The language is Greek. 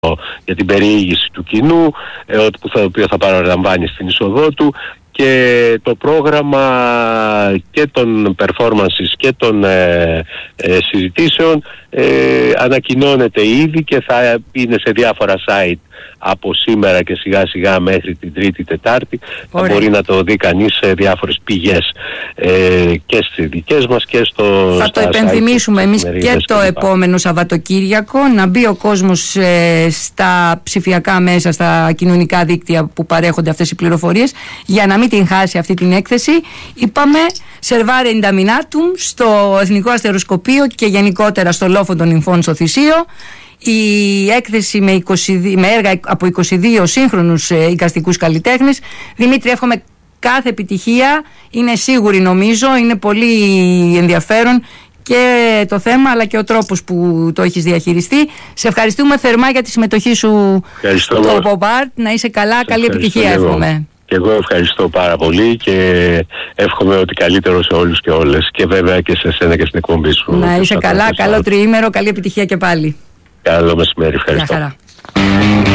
για την περιήγηση του κοινού, το οποίο θα παραλαμβάνει στην είσοδό του, και το πρόγραμμα και των performances και των συζητήσεων ανακοινώνεται ήδη και θα είναι σε διάφορα site από σήμερα και σιγά σιγά μέχρι την Τρίτη Τετάρτη. Θα μπορεί να το δει κανείς σε διάφορες πηγές και στις δικές μας και στο... Θα το υπενθυμίσουμε εμείς και το επόμενο Σαββατοκύριακο, να μπει ο κόσμος στα ψηφιακά μέσα, στα κοινωνικά δίκτυα που παρέχονται αυτές οι πληροφορίες, για να μην την χάσει αυτή την έκθεση. Είπαμε Σερβάρε Ινταμινάτουμ στο Εθνικό Αστεροσκοπείο και γενικότερα στο Λόφο των Νυμφών στο Θησίο. Η έκθεση με έργα από 22 σύγχρονους εικαστικούς καλλιτέχνες. Δημήτρη, εύχομαι κάθε επιτυχία. Είναι σίγουρη, νομίζω, είναι πολύ ενδιαφέρον και το θέμα αλλά και ο τρόπος που το έχεις διαχειριστεί. Σε ευχαριστούμε θερμά για τη συμμετοχή σου στο Pop Art. Να είσαι καλά, καλή επιτυχία εύχομαι. Και εγώ ευχαριστώ πάρα πολύ και εύχομαι ότι καλύτερο σε όλους και όλες, και βέβαια και σε σένα και στην εκπομπή σου. Να είσαι καλά, καλό τριήμερο, καλή επιτυχία και πάλι. Καλό μεσημέρι, ευχαριστώ. Γεια χαρά.